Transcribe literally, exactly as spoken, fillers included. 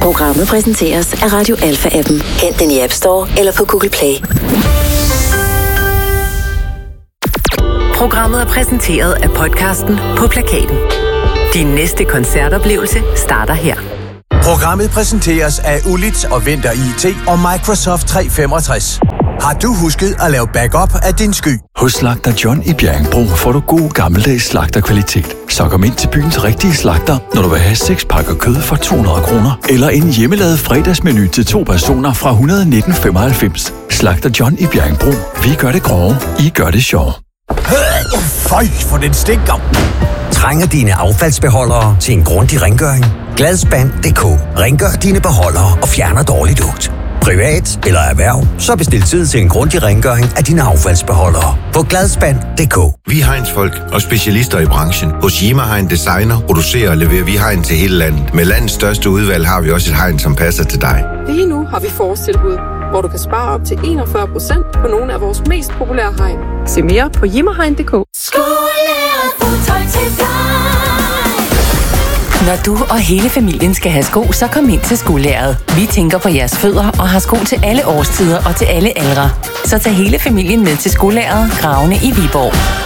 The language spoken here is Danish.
Programmet præsenteres af Radio Alpha-appen. Hent den i App Store eller på Google Play. Programmet er præsenteret af podcasten På Plakaten. Din næste koncertoplevelse starter her. Programmet præsenteres af Ulit og Vinter I T og Microsoft tre femogtres. Har du husket at lave backup af din sky? Hos Slagter John i Bjerringbro får du god gammeldags slagterkvalitet. Så kom ind til byens rigtige slagter, når du vil have seks pakker kød for to hundrede kroner. Eller en hjemmelavet fredagsmenu til to personer fra et hundrede og nitten komma femoghalvfems. Slagter John i Bjerringbro. Vi gør det grove, I gør det sjov. Føj, for den stinker. Trænger dine affaldsbeholdere til en grundig rengøring? Gladspand punktum d k rengør dine beholdere og fjerner dårlig lugt. Privat eller erhverv, så bestil tid til en grundig rengøring af dine affaldsbeholdere på gladspand punktum d k. Vi er Heinz-folk og specialister i branchen. Hos Yima Hein Designer producerer og leverer vi hegn til hele landet. Med landets største udvalg har vi også et hegn, som passer til dig. Lige nu har vi forårstilbud, hvor du kan spare op til enogfyrre procent på nogle af vores mest populære hegn. Se mere på yimahein punktum d k. Skolelærer fodtøj til dig. Når du og hele familien skal have sko, så kom ind til Skolæret. Vi tænker på jeres fødder og har sko til alle årstider og til alle aldre. Så tag hele familien med til Skolæret, Gravene i Viborg.